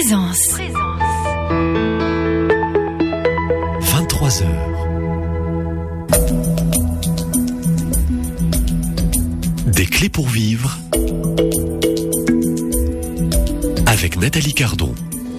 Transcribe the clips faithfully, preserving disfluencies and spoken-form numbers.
Présence. vingt-trois heures. Des clés pour vivre avec Nathalie Cardon.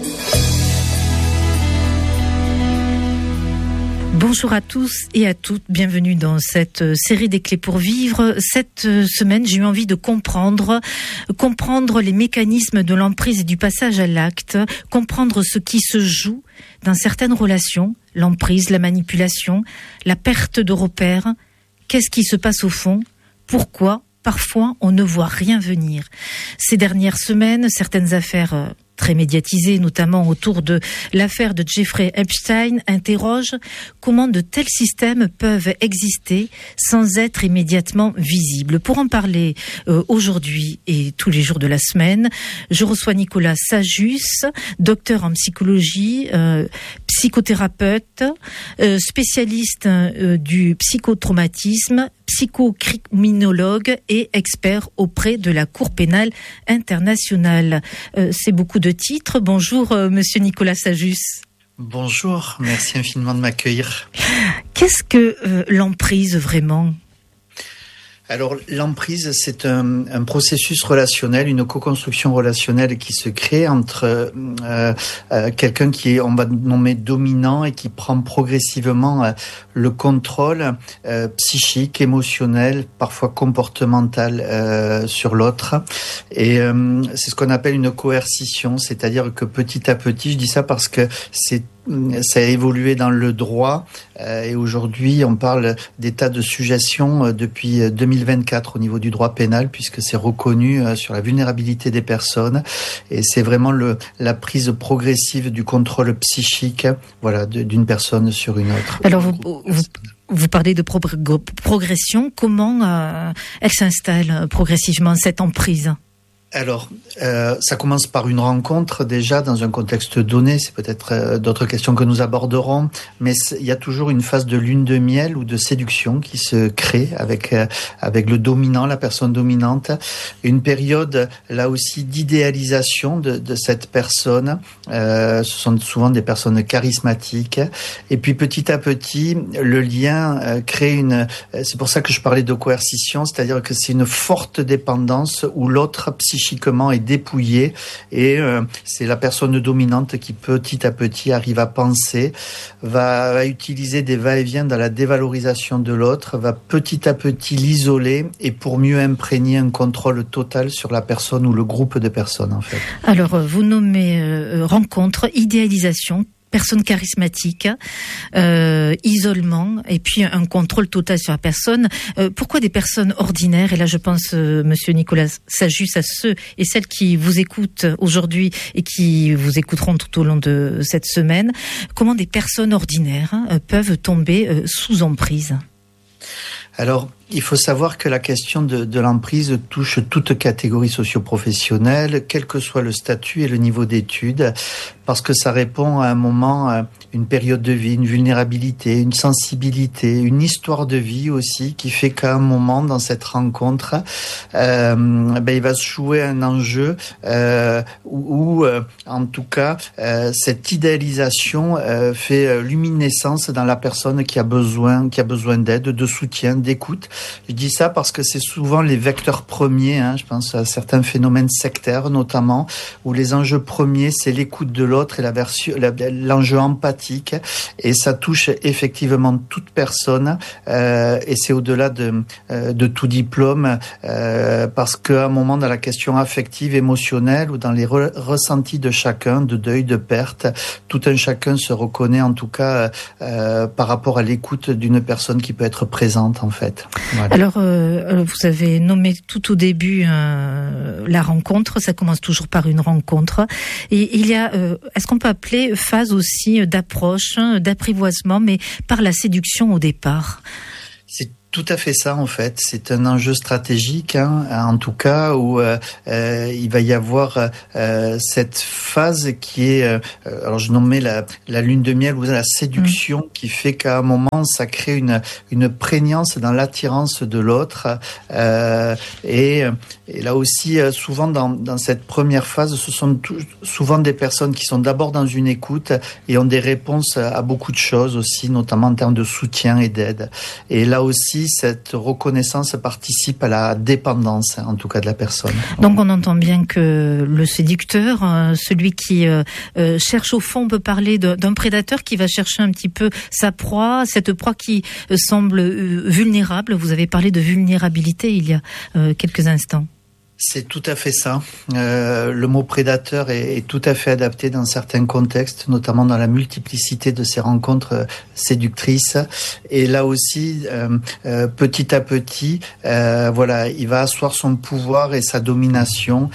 Bonjour à tous et à toutes, bienvenue dans cette série des clés pour vivre. Cette semaine, j'ai eu envie de comprendre, comprendre les mécanismes de l'emprise et du passage à l'acte, comprendre ce qui se joue dans certaines relations, l'emprise, la manipulation, la perte de repères. Qu'est-ce qui se passe au fond? Pourquoi parfois on ne voit rien venir? Ces dernières semaines, certaines affaires très médiatisées, notamment autour de l'affaire de Jeffrey Epstein, interrogent comment de tels systèmes peuvent exister sans être immédiatement visibles. Pour en parler euh, aujourd'hui et tous les jours de la semaine, je reçois Nicolas Sajus, docteur en psychologie, euh, psychothérapeute, euh, spécialiste euh, du psychotraumatisme, psychocriminologue et expert auprès de la Cour pénale internationale. Euh, c'est beaucoup de titres. Bonjour, euh, monsieur Nicolas Sajus. Bonjour, merci infiniment de m'accueillir. Qu'est-ce que euh, l'emprise vraiment ? Alors, l'emprise, c'est un, un processus relationnel, une co-construction relationnelle qui se crée entre euh, euh, quelqu'un qui est, on va nommer dominant et qui prend progressivement euh, le contrôle euh, psychique, émotionnel, parfois comportemental euh, sur l'autre. Et euh, c'est ce qu'on appelle une coercition, c'est-à-dire que petit à petit, je dis ça parce que c'est ça a évolué dans le droit euh, et aujourd'hui on parle d'état de sujétion euh, depuis deux mille vingt-quatre au niveau du droit pénal puisque c'est reconnu euh, sur la vulnérabilité des personnes et c'est vraiment le, la prise progressive du contrôle psychique voilà, de, d'une personne sur une autre. Alors vous, vous, vous parlez de pro- progression, comment euh, elle s'installe progressivement cette emprise ? Alors, euh, ça commence par une rencontre déjà dans un contexte donné. C'est peut-être euh, d'autres questions que nous aborderons, mais il y a toujours une phase de lune de miel ou de séduction qui se crée avec euh, avec le dominant, la personne dominante. Une période là aussi d'idéalisation de, de cette personne. Euh, ce sont souvent des personnes charismatiques. Et puis petit à petit, le lien euh, crée une. C'est pour ça que je parlais de coercition, c'est-à-dire que c'est une forte dépendance où l'autre psychiquement est dépouillé et euh, c'est la personne dominante qui petit à petit arrive à penser, va, va utiliser des va-et-vient dans la dévalorisation de l'autre, va petit à petit l'isoler et pour mieux imprégner un contrôle total sur la personne ou le groupe de personnes en fait. Alors vous nommez euh, rencontre, idéalisation, personne charismatique, euh, isolement et puis un contrôle total sur la personne. Euh, pourquoi des personnes ordinaires, et là je pense, euh, monsieur Nicolas Sajus, à ceux et celles qui vous écoutent aujourd'hui et qui vous écouteront tout au long de cette semaine, comment des personnes ordinaires euh, peuvent tomber euh, sous emprise ? Alors, il faut savoir que la question de, de l'emprise touche toute catégorie socio-professionnelle, quel que soit le statut et le niveau d'études, parce que ça répond à un moment, à une période de vie, une vulnérabilité, une sensibilité, une histoire de vie aussi, qui fait qu'à un moment, dans cette rencontre, euh, ben, il va se jouer un enjeu euh, où, où euh, en tout cas, euh, cette idéalisation euh, fait luminescence dans la personne qui a besoin, qui a besoin d'aide, de soutien, d'écoute. Je dis ça parce que c'est souvent les vecteurs premiers, hein, je pense à certains phénomènes sectaires notamment, où les enjeux premiers, c'est l'écoute de l'autre et la version, la, l'enjeu empathique, et ça touche effectivement toute personne, euh, et c'est au-delà de, euh, de tout diplôme, euh, parce qu'à un moment dans la question affective, émotionnelle, ou dans les re- ressentis de chacun, de deuil, de perte, tout un chacun se reconnaît en tout cas euh, par rapport à l'écoute d'une personne qui peut être présente en fait. Voilà. Alors, euh, vous avez nommé tout au début euh, la rencontre. Ça commence toujours par une rencontre. Et il y a, euh, est-ce qu'on peut appeler phase aussi d'approche, d'apprivoisement, mais par la séduction au départ ? C'est tout à fait ça en fait. C'est un enjeu stratégique, hein, en tout cas où euh, euh, il va y avoir euh, cette phase qui est, euh, alors je nommais la, la lune de miel ou la séduction, mmh. qui fait qu'à un moment ça crée une une prégnance dans l'attirance de l'autre. Euh, et, et là aussi, souvent dans dans cette première phase, ce sont tout, souvent des personnes qui sont d'abord dans une écoute et ont des réponses à beaucoup de choses aussi, notamment en termes de soutien et d'aide. Et là aussi, cette reconnaissance participe à la dépendance, en tout cas de la personne. Donc on entend bien que le séducteur, celui qui cherche au fond, on peut parler d'un prédateur qui va chercher un petit peu sa proie, cette proie qui semble vulnérable. Vous avez parlé de vulnérabilité il y a quelques instants. C'est tout à fait ça. Euh, le mot prédateur est, est tout à fait adapté dans certains contextes, notamment dans la multiplicité de ces rencontres séductrices. Et là aussi, euh, euh, petit à petit, euh, voilà, il va asseoir son pouvoir et sa domination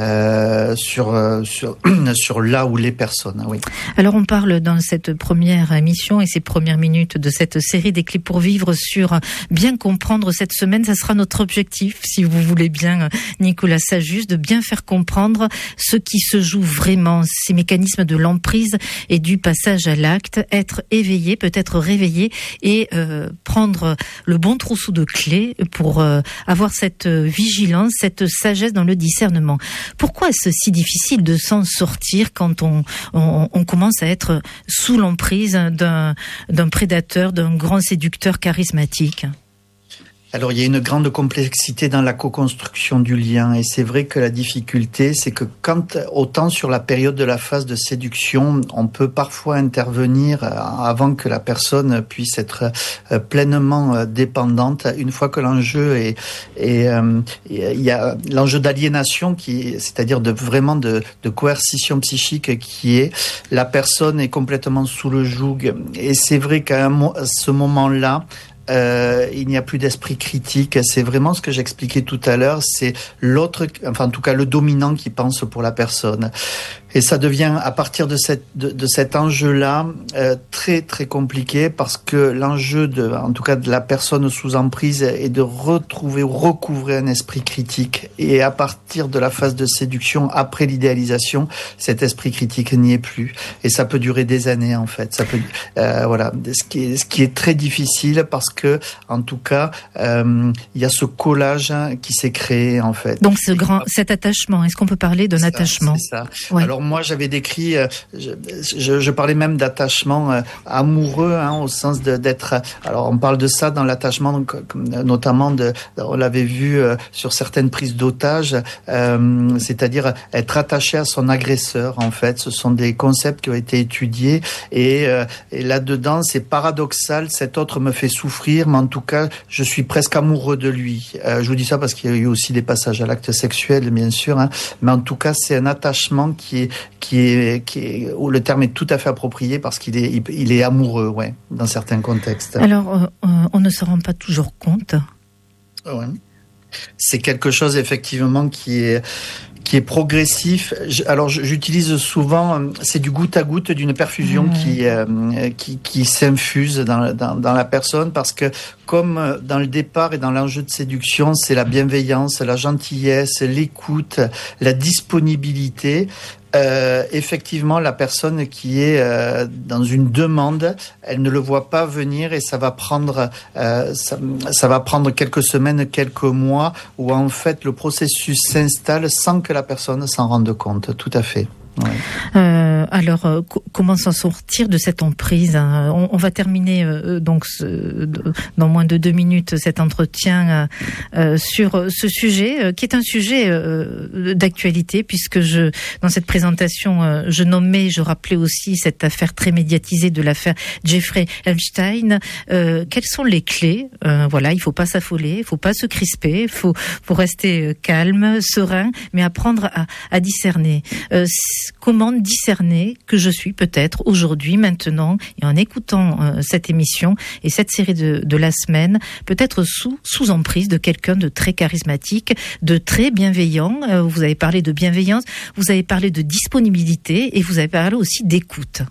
euh, sur sur sur là où les personnes. Oui. Alors on parle dans cette première émission et ces premières minutes de cette série des clés pour vivre sur bien comprendre cette semaine. Ça sera notre objectif, si vous voulez bien, Nicolas. Nicolas Sajus, de bien faire comprendre ce qui se joue vraiment, ces mécanismes de l'emprise et du passage à l'acte, être éveillé, peut-être réveillé et euh, prendre le bon trousseau de clés pour euh, avoir cette vigilance, cette sagesse dans le discernement. Pourquoi est-ce si difficile de s'en sortir quand on, on, on commence à être sous l'emprise d'un, d'un prédateur, d'un grand séducteur charismatique ? Alors, il y a une grande complexité dans la co-construction du lien. Et c'est vrai que la difficulté, c'est que quand, autant sur la période de la phase de séduction, on peut parfois intervenir avant que la personne puisse être pleinement dépendante. Une fois que l'enjeu est, est euh, il y a l'enjeu d'aliénation qui, c'est-à-dire de vraiment de, de coercition psychique qui est, la personne est complètement sous le joug. Et c'est vrai qu'à un, à ce moment-là, Euh, il n'y a plus d'esprit critique. C'est vraiment ce que j'expliquais tout à l'heure. C'est l'autre, enfin en tout cas le dominant qui pense pour la personne. Et ça devient à partir de cette de, de cet enjeu-là euh, très très compliqué parce que l'enjeu de, en tout cas de la personne sous emprise, est de retrouver ou recouvrer un esprit critique. Et à partir de la phase de séduction, après l'idéalisation, cet esprit critique n'y est plus. Et ça peut durer des années en fait. Ça peut, euh, voilà, ce qui est ce qui est très difficile parce que en tout cas euh, il y a ce collage qui s'est créé en fait. Donc ce grand, cet attachement, est-ce qu'on peut parler d'un ça, attachement ? C'est ça. Ouais. Alors moi j'avais décrit, euh, je, je, je parlais même d'attachement euh, amoureux, hein, au sens de, d'être. Alors on parle de ça dans l'attachement, donc, notamment de, on l'avait vu euh, sur certaines prises d'otages, euh, c'est-à-dire être attaché à son agresseur. En fait, ce sont des concepts qui ont été étudiés et, euh, et là-dedans c'est paradoxal. Cet autre me fait souffrir, mais en tout cas je suis presque amoureux de lui. Euh, je vous dis ça parce qu'il y a eu aussi des passages à l'acte sexuel, bien sûr, hein, mais en tout cas c'est un attachement qui est qui est, qui est, où le terme est tout à fait approprié parce qu'il est, il, il est amoureux, ouais, dans certains contextes. Alors, euh, on ne se rend pas toujours compte. Ouais. C'est quelque chose effectivement qui est qui est progressif. Alors j'utilise souvent, c'est du goutte à goutte d'une perfusion mmh. qui, euh, qui qui s'infuse dans, dans dans la personne parce que comme dans le départ et dans l'enjeu de séduction, c'est la bienveillance, la gentillesse, l'écoute, la disponibilité. Euh, effectivement, la personne qui est euh, dans une demande, elle ne le voit pas venir et ça va prendre, euh, ça, ça va prendre quelques semaines, quelques mois, où en fait le processus s'installe sans que la personne s'en rende compte. Tout à fait. Ouais. Euh, alors, euh, co- comment s'en sortir de cette emprise, hein? on, on va terminer euh, donc ce, de, dans moins de deux minutes cet entretien euh, sur ce sujet euh, qui est un sujet euh, d'actualité puisque je, dans cette présentation, euh, je nommais, je rappelais aussi cette affaire très médiatisée de l'affaire Jeffrey Epstein. Euh, quelles sont les clés ? euh, Voilà, il faut pas s'affoler, il faut pas se crisper, il faut, faut rester calme, serein, mais apprendre à, à discerner. Euh, Comment discerner que je suis peut-être aujourd'hui, maintenant, et en écoutant euh, cette émission et cette série de, de la semaine, peut-être sous, sous emprise de quelqu'un de très charismatique, de très bienveillant. Euh, vous avez parlé de bienveillance, vous avez parlé de disponibilité et vous avez parlé aussi d'écoute.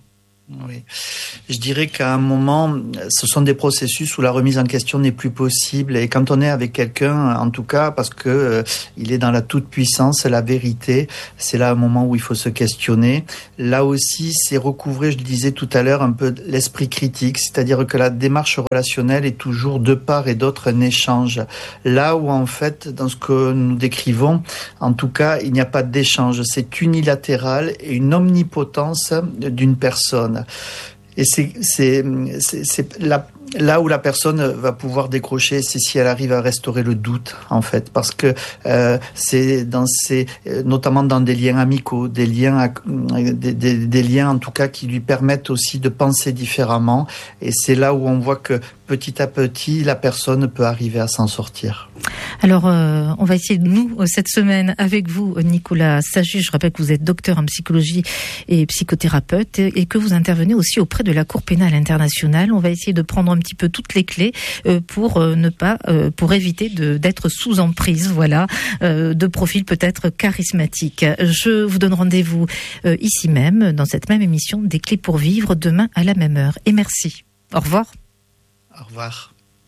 Oui. Je dirais qu'à un moment, ce sont des processus où la remise en question n'est plus possible. Et quand on est avec quelqu'un, en tout cas, parce que euh, il est dans la toute-puissance, la vérité, c'est là un moment où il faut se questionner. Là aussi, c'est recouvrer, je le disais tout à l'heure, un peu l'esprit critique. C'est-à-dire que la démarche relationnelle est toujours de part et d'autre un échange. Là où, en fait, dans ce que nous décrivons, en tout cas, il n'y a pas d'échange. C'est unilatéral et une omnipotence d'une personne. Et c'est, c'est, c'est, c'est la, là où la personne va pouvoir décrocher, c'est si elle arrive à restaurer le doute, en fait, parce que euh, c'est dans ces, notamment dans des liens amicaux, des liens, à, des, des, des liens en tout cas qui lui permettent aussi de penser différemment. Et c'est là où on voit que petit à petit, la personne peut arriver à s'en sortir. Alors, euh, on va essayer, nous, cette semaine, avec vous, Nicolas Saget. Je rappelle que vous êtes docteur en psychologie et psychothérapeute et que vous intervenez aussi auprès de la Cour pénale internationale. On va essayer de prendre un petit peu toutes les clés euh, pour euh, ne pas, euh, pour éviter de, d'être sous emprise, voilà, euh, de profils peut-être charismatiques. Je vous donne rendez-vous euh, ici même, dans cette même émission, des clés pour vivre, demain à la même heure. Et merci. Au revoir. Au revoir.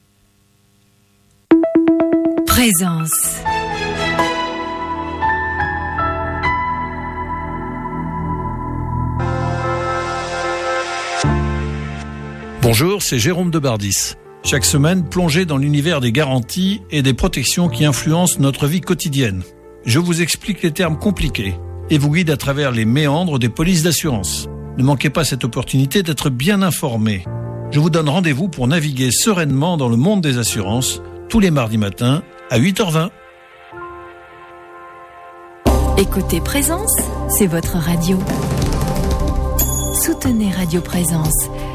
Présence. Bonjour, c'est Jérôme de Bardis. Chaque semaine, plongez dans l'univers des garanties et des protections qui influencent notre vie quotidienne. Je vous explique les termes compliqués et vous guide à travers les méandres des polices d'assurance. Ne manquez pas cette opportunité d'être bien informé. Je vous donne rendez-vous pour naviguer sereinement dans le monde des assurances tous les mardis matins à huit heures vingt. Écoutez Présence, c'est votre radio. Soutenez Radio Présence,